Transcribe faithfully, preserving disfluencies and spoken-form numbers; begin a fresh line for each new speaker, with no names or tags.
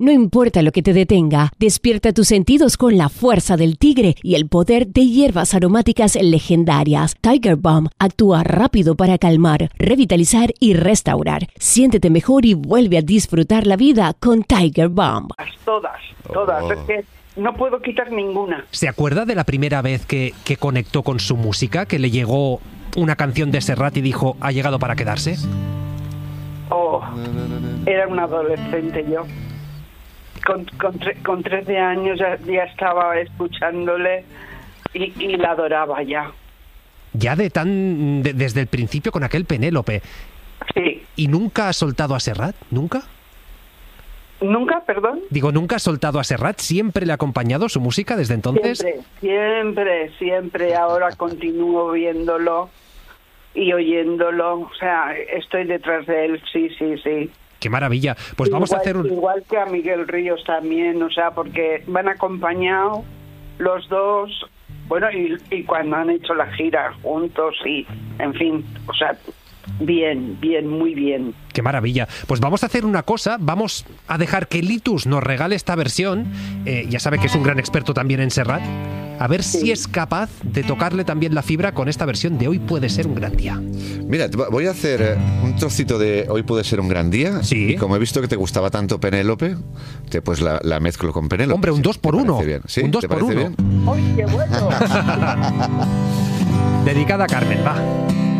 No importa lo que te detenga, despierta tus sentidos con la fuerza del tigre y el poder de hierbas aromáticas legendarias. Tiger Balm actúa rápido para calmar, revitalizar y restaurar. Siéntete mejor y vuelve a disfrutar la vida con Tiger Balm.
Todas, todas.
Oh.
Es que no puedo quitar ninguna.
¿Se acuerda de la primera vez que, que conectó con su música, que le llegó una canción de Serrat y dijo, ha llegado para quedarse?
Oh, era una adolescente yo. Con, con, tre- con trece años ya, ya estaba escuchándole y, y la adoraba ya.
Ya de tan de- desde el principio con aquel Penélope.
Sí.
¿Y nunca ha soltado a Serrat? ¿Nunca?
¿Nunca, perdón?
Digo, ¿nunca ha soltado a Serrat? ¿Siempre le ha acompañado su música desde entonces?
Siempre, siempre, siempre. Ahora continúo viéndolo y oyéndolo. O sea, estoy detrás de él, sí, sí, sí.
¡Qué maravilla! Pues vamos
igual,
a hacer un...
Igual que a Miguel Ríos también, o sea, porque van acompañados los dos, bueno, y, y cuando han hecho la gira juntos y, en fin, o sea, bien, bien, muy bien.
¡Qué maravilla! Pues vamos a hacer una cosa, vamos a dejar que Litus nos regale esta versión, eh, ya sabe que es un gran experto también en Serrat, a ver
Sí.
si es capaz de tocarle también la fibra con esta versión de Hoy puede ser un gran día.
Mira, te voy a hacer eh, un trocito de Hoy puede ser un gran día.
Sí.
Y como he visto que te gustaba tanto Penélope, te, pues la, la mezclo con Penélope.
Hombre, un
Sí,
dos por
¿te
uno.
parece bien? ¿Sí?
Un dos
¿Te
por
parece
uno.
bien?
¡Ay, qué bueno!
Dedicada a Carmen, va.